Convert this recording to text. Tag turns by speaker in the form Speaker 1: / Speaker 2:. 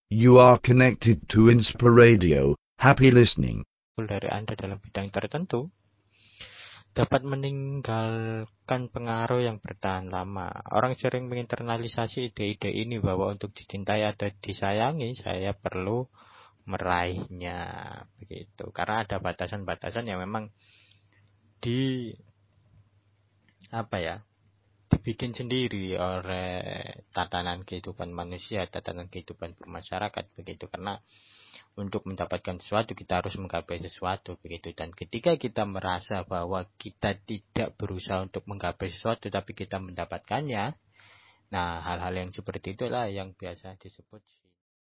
Speaker 1: You are connected to Inspiradio. Happy listening.
Speaker 2: Dari Anda dalam bidang tertentu dapat meninggalkan pengaruh yang bertahan lama. Orang sering menginternalisasi ide-ide ini bahwa untuk dicintai atau disayangi, saya perlu meraihnya, begitu. Karena ada batasan-batasan yang memang dibikin sendiri oleh tatanan kehidupan manusia, tatanan kehidupan bermasyarakat, begitu. Karena untuk mendapatkan sesuatu kita harus menggapai sesuatu, begitu. Dan ketika kita merasa bahwa kita tidak berusaha untuk menggapai sesuatu tapi kita mendapatkannya, nah hal-hal yang seperti itulah yang biasa disebut